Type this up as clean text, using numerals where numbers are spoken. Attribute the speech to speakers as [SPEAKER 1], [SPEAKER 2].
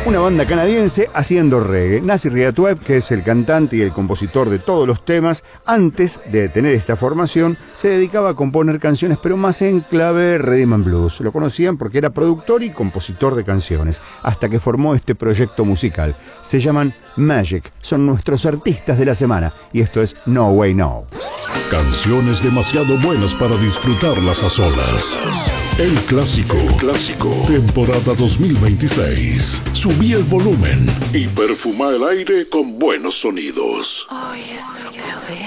[SPEAKER 1] una banda canadiense haciendo reggae. Nasir Riatoueb, que es el cantante y el compositor de todos los temas, antes de tener esta formación, se dedicaba a componer canciones, pero más en clave rhythm and blues. Lo conocían porque era productor y compositor de canciones, hasta que formó este proyecto musical. Se llaman Magic, son nuestros artistas de la semana, y esto es No Way No.
[SPEAKER 2] Canciones demasiado buenas para disfrutarlas a solas. El clásico, temporada 2026. Subí el volumen y perfuma el aire con buenos sonidos.
[SPEAKER 3] Oh, you're so lovely.